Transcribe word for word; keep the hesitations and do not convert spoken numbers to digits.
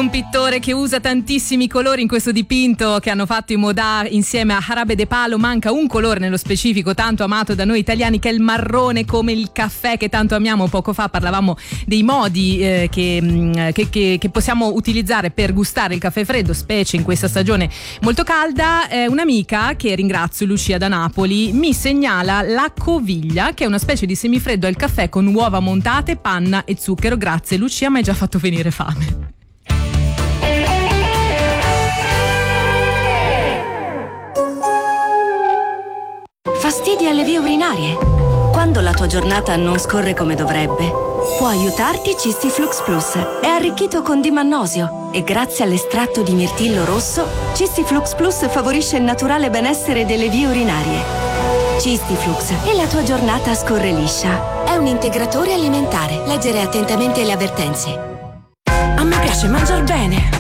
un pittore che usa tantissimi colori in questo dipinto che hanno fatto i Modà insieme a Jarabe de Palo. Manca un colore nello specifico tanto amato da noi italiani, che è il marrone, come il caffè che tanto amiamo. Poco fa parlavamo dei modi eh, che, che, che, che possiamo utilizzare per gustare il caffè freddo, specie in questa stagione molto calda. Eh, un'amica, che ringrazio, Lucia da Napoli, mi segnala la coviglia, che è una specie di semifreddo al caffè con uova montate, panna e zucchero. Grazie Lucia, mi hai già fatto venire fame. Fastidi alle vie urinarie? Quando la tua giornata non scorre come dovrebbe, può aiutarti Cistiflux Plus. È arricchito con dimannosio e grazie all'estratto di mirtillo rosso, Cistiflux Plus favorisce il naturale benessere delle vie urinarie. Cistiflux, e la tua giornata scorre liscia. È un integratore alimentare. Leggere attentamente le avvertenze. A me piace mangiar bene.